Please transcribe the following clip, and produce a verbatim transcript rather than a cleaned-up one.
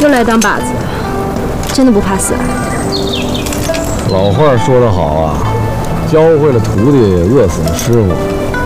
就来当靶子，真的不怕死啊？ 老话说得好啊，教会了徒弟，饿死了师傅。